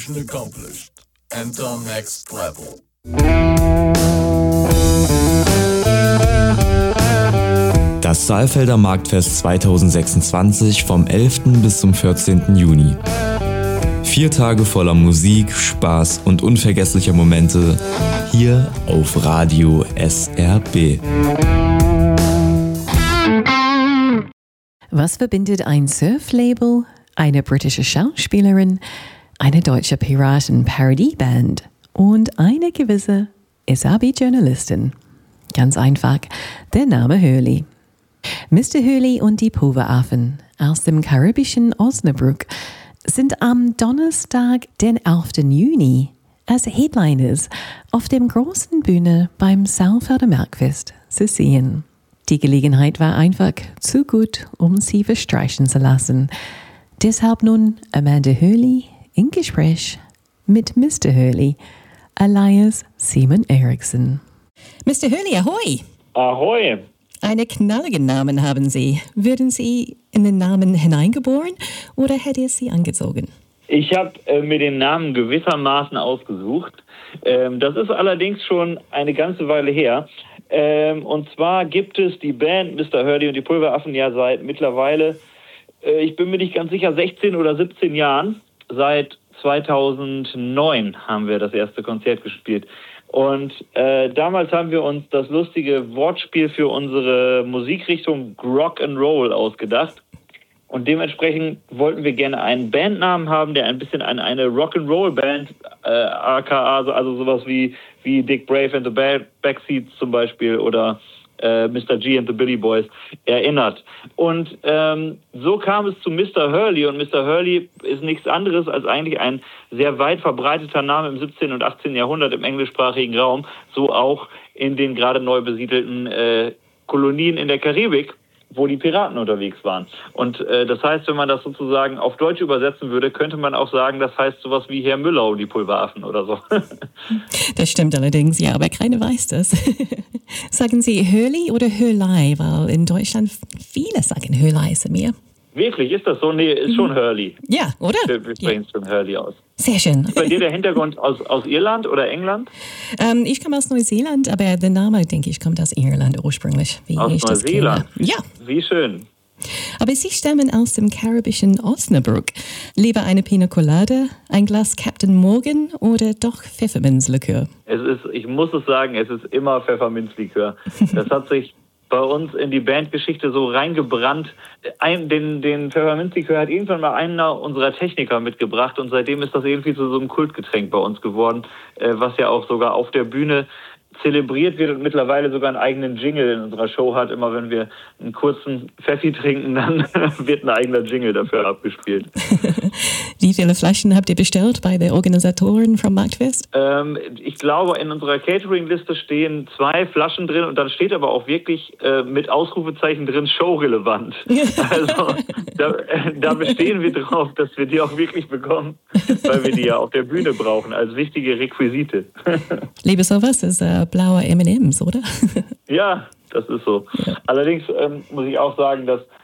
Mission accomplished. Enter next level. Das Saalfelder Marktfest 2026 vom 11. bis zum 14. Juni. 4 Tage voller Musik, Spaß und unvergesslicher Momente hier auf Radio SRB. Was verbindet ein Surflabel, eine britische Schauspielerin, eine deutsche Piraten-Parodieband und eine gewisse SRB-Journalistin? Ganz einfach, der Name Hurley. Mr. Hurley und die Pulveraffen aus dem karibischen Osnabrück sind am Donnerstag, den 11. Juni, als Headliners auf dem großen Bühne beim Saalfelder Marktfest zu sehen. Die Gelegenheit war einfach zu gut, um sie verstreichen zu lassen. Deshalb nun Amanda Hurley im Gespräch mit Mr. Hurley, alias Simon Eriksson. Mr. Hurley, ahoi! Ahoi! Einen knalligen Namen haben Sie. Würden Sie in den Namen hineingeboren oder hätte es Sie angezogen? Ich habe mir den Namen gewissermaßen ausgesucht. Das ist allerdings schon eine ganze Weile her. Und zwar gibt es die Band Mr. Hurley und die Pulveraffen ja seit mittlerweile, ich bin mir nicht ganz sicher, 16 oder 17 Jahren. Seit 2009 haben wir das erste Konzert gespielt. Und damals haben wir uns das lustige Wortspiel für unsere Musikrichtung Rock and Roll ausgedacht. Und dementsprechend wollten wir gerne einen Bandnamen haben, der ein bisschen an eine Rock'n'Roll-Band, aka also sowas wie Dick Brave and the Backseats zum Beispiel oder Mr. G and the Billy Boys erinnert. Und so kam es zu Mr. Hurley. Und Mr. Hurley ist nichts anderes als eigentlich ein sehr weit verbreiteter Name im 17. und 18. Jahrhundert im englischsprachigen Raum, so auch in den gerade neu besiedelten Kolonien in der Karibik, wo die Piraten unterwegs waren. Und das heißt, wenn man das sozusagen auf Deutsch übersetzen würde, könnte man auch sagen, das heißt sowas wie Herr Müller und die Pulveraffen oder so. Das stimmt allerdings, ja, aber keiner weiß das. Sagen Sie Hurley oder Hurley? Weil in Deutschland viele sagen Hurley zu mir. Wirklich, ist das so? Nee, ist schon Hurley. Ja, oder? Wir sprechen es schon Hurley aus. Sehr schön. Ist bei dir der Hintergrund aus Irland oder England? Ich komme aus Neuseeland, aber der Name, denke ich, kommt aus Irland ursprünglich. Wie aus ich Neuseeland? Das kenne. Ja. Wie schön. Aber Sie stammen aus dem karibischen Osnabrück. Lieber eine Pina Colada, ein Glas Captain Morgan oder doch Pfefferminzlikör? Ich muss es sagen, es ist immer Pfefferminzlikör. Das hat sich bei uns in die Bandgeschichte so reingebrannt. Den Pfefferminzlikör hat irgendwann mal einer unserer Techniker mitgebracht und seitdem ist das irgendwie zu so einem Kultgetränk bei uns geworden, was ja auch sogar auf der Bühne zelebriert wird und mittlerweile sogar einen eigenen Jingle in unserer Show hat. Immer wenn wir einen kurzen Pfeffi trinken, dann wird ein eigener Jingle dafür abgespielt. Wie viele Flaschen habt ihr bestellt bei den Organisatoren vom Marktfest? Ich glaube, in unserer Catering-Liste stehen 2 Flaschen drin und dann steht aber auch wirklich mit Ausrufezeichen drin showrelevant. Also da bestehen wir drauf, dass wir die auch wirklich bekommen, weil wir die ja auf der Bühne brauchen als wichtige Requisite. Liebe sowas, ist blaue M&M's, oder? Ja, das ist so. Ja. Allerdings muss ich auch sagen, dass